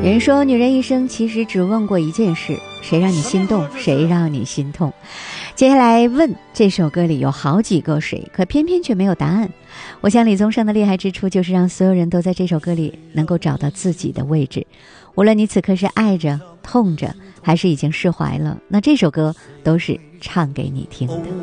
人说女人一生其实只问过一件事，谁让你心动，谁让你心痛。接下来问这首歌里有好几个谁，可偏偏却没有答案。我想李宗盛的厉害之处就是让所有人都在这首歌里能够找到自己的位置，无论你此刻是爱着痛着还是已经释怀了，那这首歌都是唱给你听的。